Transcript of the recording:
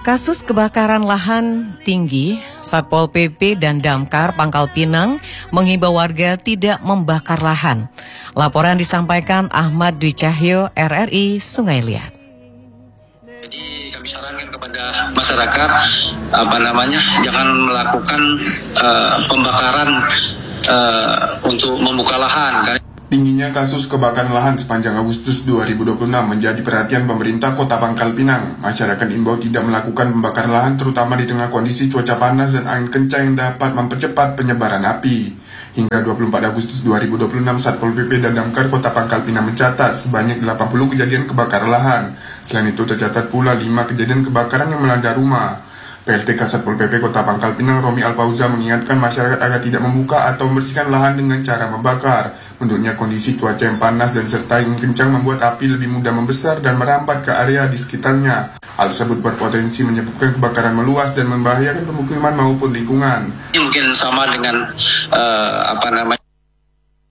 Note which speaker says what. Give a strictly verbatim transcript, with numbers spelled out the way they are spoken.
Speaker 1: Kasus kebakaran lahan tinggi, Satpol P P dan Damkar Pangkal Pinang menghimbau warga tidak membakar lahan. Laporan disampaikan Ahmad Dwi Cahyo, R R I Sungai Liat.
Speaker 2: Jadi kami sarankan kepada masyarakat apa namanya jangan melakukan uh, pembakaran uh, untuk membuka lahan.
Speaker 3: Tingginya kasus kebakaran lahan sepanjang Agustus dua ribu dua puluh enam menjadi perhatian pemerintah Kota Pangkal Pinang. Masyarakat imbau tidak melakukan pembakaran lahan terutama di tengah kondisi cuaca panas dan angin kencang yang dapat mempercepat penyebaran api. Hingga dua puluh empat Agustus dua ribu dua puluh enam, Satpol P P dan Damkar Kota Pangkal Pinang mencatat sebanyak delapan puluh kejadian kebakaran lahan. Selain itu tercatat pula lima kejadian kebakaran yang melanda rumah. P L T K Satpol P P Kota Pangkal Pinang Romi Alpauza mengingatkan masyarakat agar tidak membuka atau membersihkan lahan dengan cara membakar. Menurutnya kondisi cuaca yang panas dan serta angin kencang membuat api lebih mudah membesar dan merambat ke area di sekitarnya. Hal tersebut berpotensi menyebabkan kebakaran meluas dan membahayakan pemukiman maupun lingkungan.
Speaker 2: Mungkin sama dengan uh, apa namanya